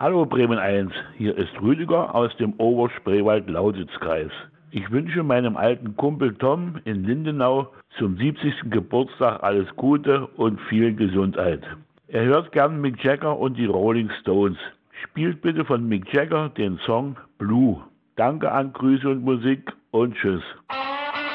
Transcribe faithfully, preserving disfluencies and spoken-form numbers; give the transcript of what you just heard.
Hallo Bremen eins, hier ist Rüdiger aus dem Oberspreewald-Lausitz-Kreis. Ich wünsche meinem alten Kumpel Tom in Lindenau zum siebzigsten Geburtstag alles Gute und viel Gesundheit. Er hört gern Mick Jagger und die Rolling Stones. Spielt bitte von Mick Jagger den Song Blue. Danke an Grüße und Musik und Tschüss.